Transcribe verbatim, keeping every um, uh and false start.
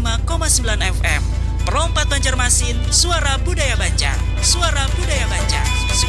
lima koma sembilan F M. Perompat Banjarmasin, suara